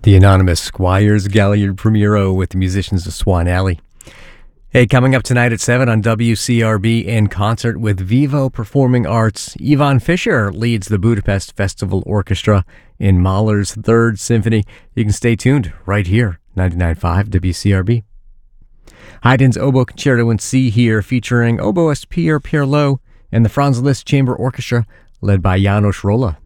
The anonymous Squires Galliard Primero with the musicians of Swan Alley. Hey, coming up tonight at 7 on WCRB in concert with Vivo Performing Arts, Ivan Fischer leads the Budapest Festival Orchestra in Mahler's Third Symphony. You can stay tuned right here, 99.5 WCRB. Haydn's Oboe Concerto in C here, featuring oboist Pierre Pierlot and the Franz Liszt Chamber Orchestra, led by János Róla.